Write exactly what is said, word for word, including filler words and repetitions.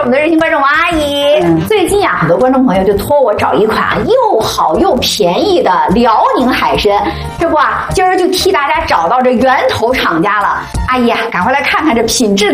们的热心观众王阿姨。嗯、最近啊，很多观众朋友就托我找一款啊又好又便宜的辽宁海参，这不啊，今儿就替大家找到这源头厂家了。阿姨啊，赶快来看看这品质